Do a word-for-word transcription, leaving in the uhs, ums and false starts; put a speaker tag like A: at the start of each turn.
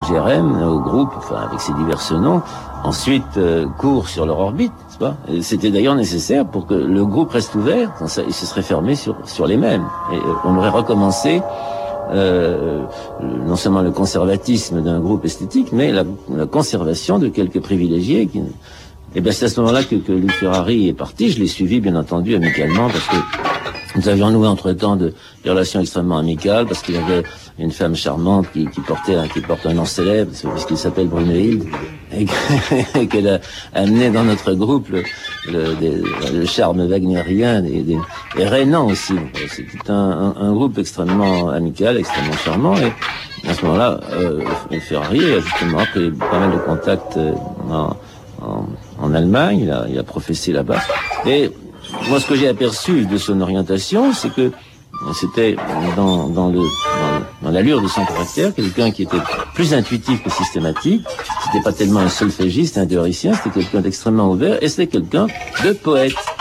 A: G R M, au groupe, enfin avec ses divers noms, ensuite euh, court sur leur orbite, n'est-ce pas? Et c'était d'ailleurs nécessaire pour que le groupe reste ouvert, ça, il se serait fermé sur, sur les mêmes. Et euh, on aurait recommencé euh, non seulement le conservatisme d'un groupe esthétique, mais la, la conservation de quelques privilégiés qui... Et bien c'est à ce moment-là que, que Louis Ferrari est parti. Je l'ai suivi bien entendu amicalement parce que nous avions noué entre-temps de, des relations extrêmement amicales, parce qu'il y avait une femme charmante qui, qui portait un, qui porte un nom célèbre, puisqu'il s'appelle Brunhilde, et qu'elle a amené dans notre groupe le, le, des, le charme wagnerien et, des, et rénan aussi. C'était un, un, un groupe extrêmement amical, extrêmement charmant, et à ce moment-là, euh, Ferrari a justement pris pas mal de contacts euh, en, en, en Allemagne, il a, il a professé là-bas, et moi, ce que j'ai aperçu de son orientation, c'est que c'était dans, dans, le, dans, dans l'allure de son caractère, quelqu'un qui était plus intuitif que systématique. C'était pas tellement un solfégiste, un théoricien, c'était quelqu'un d'extrêmement ouvert, et c'était quelqu'un de poète.